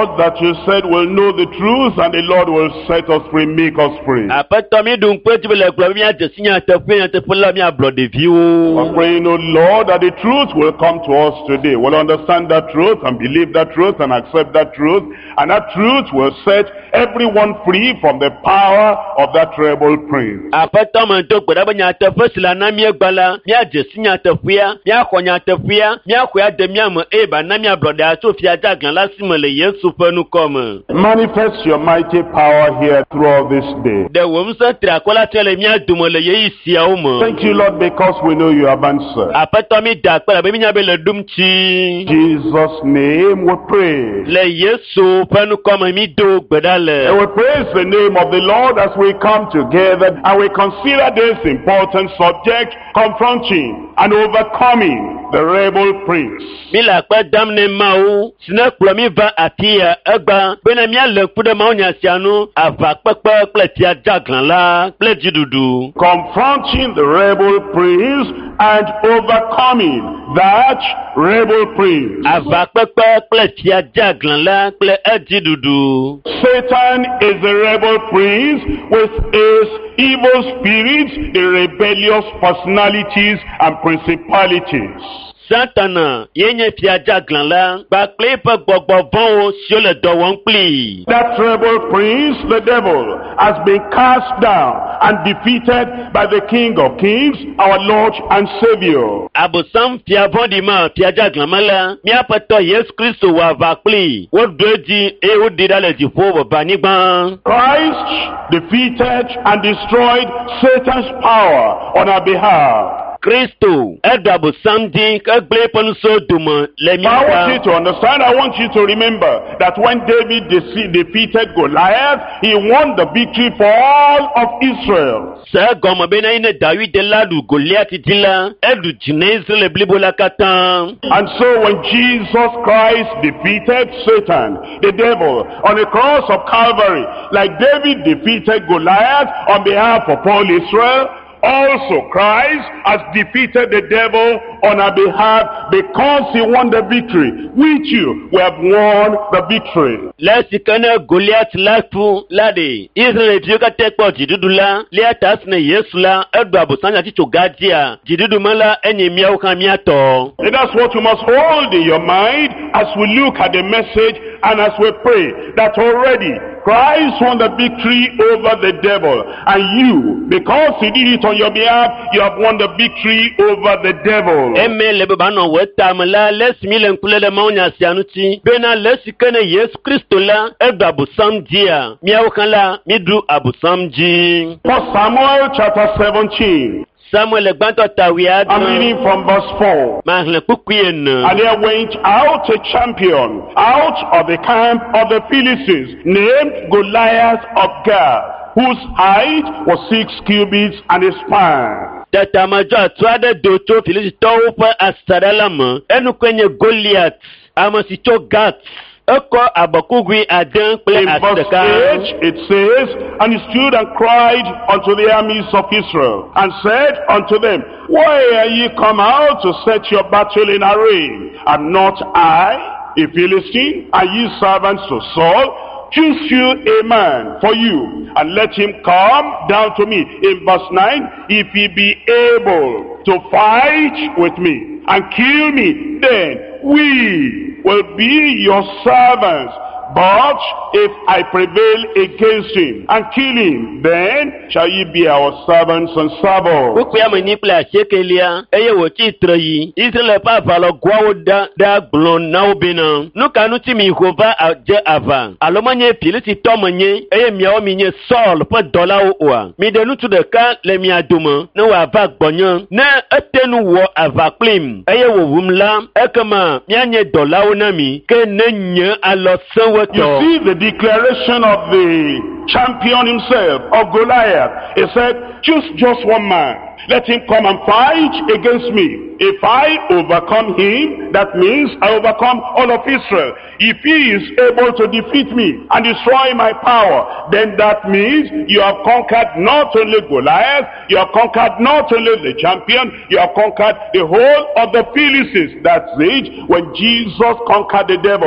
That you said will know the truth and the Lord will set us free, make us free. We're praying, oh Lord, that the truth will come to us today. We'll understand that truth and believe that truth and accept that truth. And that truth will set everyone free from the power of that rebel prince. Manifest your mighty power here throughout this day. Thank you, Lord, because we know you have answered. In Jesus' name we pray. And we praise the name of the Lord as we come together and we consider this important subject, confronting and overcoming the rebel prince. Confronting the rebel prince and overcoming that rebel prince. Satan is the rebel prince with his evil spirits, the rebellious personalities and principalities. Satana, yenye fiaja glanla, bakle pa gbogbo sur le dowon pli. That rebel prince, the devil, has been cast down and defeated by the King of Kings, our Lord and Savior. Abosam fiavon di ma fiaja glanmala, mi apato Yesu Kristo wa vakpli. Wo doji e wo didale di fo banigban. Christ defeated and destroyed Satan's power on our behalf. Kristo, Edward Samdi, I want you to understand, I want you to remember that when David defeated Goliath, he won the victory for all of Israel. And so when Jesus Christ defeated Satan, the devil, on the cross of Calvary, like David defeated Goliath on behalf of all Israel, also Christ has defeated the devil on our behalf because he won the victory. With you, we have won the victory. Goliath latu lade. Israel joka tekpo jidudula. Liatasne Yesula Edward Sanya Chichogadia. Jidudumala enyemia ukamiato. And that's what you must hold in your mind as we look at the message and as we pray that already Christ won the victory over the devil, and you, because he did it on your behalf, you have won the victory over the devil. For Samuel chapter 17. I'm reading from verse 4. And there went out a champion out of the camp of the Philistines, named Goliath of Gath, whose height was 6 cubits and a span. In verse 8 it says, and he stood and cried unto the armies of Israel, and said unto them, why are ye come out to set your battle in array? Am not I a Philistine, and ye servants to Saul? Choose you a man for you, and let him come down to me. In verse 9, if he be able to fight with me and kill me, then we will be your servants. But if I prevail against him and kill him, then shall ye be our servants and servants. You see the declaration of the champion himself, of Goliath. He said, choose just one man. Let him come and fight against me. If I overcome him, that means I overcome all of Israel. If he is able to defeat me and destroy my power, then that means you have conquered not only Goliath, you have conquered not only the champion, you have conquered the whole of the Philistines. That's it. When Jesus conquered the devil,